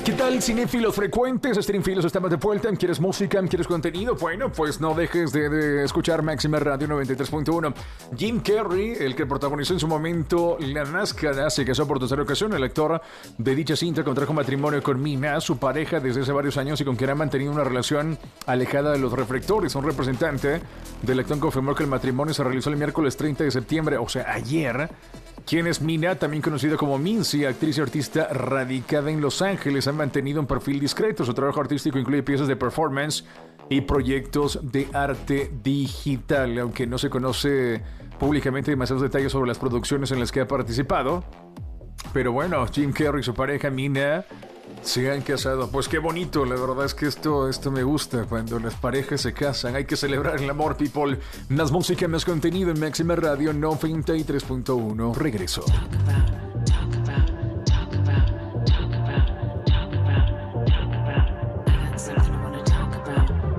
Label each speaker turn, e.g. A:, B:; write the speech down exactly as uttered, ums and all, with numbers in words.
A: ¿Qué tal, cinéfilos frecuentes, streamfilos? Estamos de vuelta. ¿Quieres música? ¿Quieres contenido? Bueno, pues no dejes de, de escuchar Máxima Radio noventa y tres punto uno. Jim Carrey, el que protagonizó en su momento La Máscara, se casó por tercera ocasión. El actor de dicha cinta contrajo matrimonio con Mina, su pareja desde hace varios años y con quien ha mantenido una relación alejada de los reflectores. Un representante del actor confirmó que el matrimonio se realizó el miércoles treinta de septiembre, o sea, ayer. ¿Quién es Mina? También conocida como Minzy, actriz y artista radicada en Los Ángeles. Ha mantenido un perfil discreto. Su trabajo artístico incluye piezas de performance y proyectos de arte digital, aunque no se conoce públicamente demasiados detalles sobre las producciones en las que ha participado. Pero bueno, Jim Carrey y su pareja Mina se han casado. Pues qué bonito, la verdad es que esto, esto me gusta, cuando las parejas se casan. Hay que celebrar el amor, people. Más música, más contenido en Máxima Radio noventa y tres punto uno. Regreso.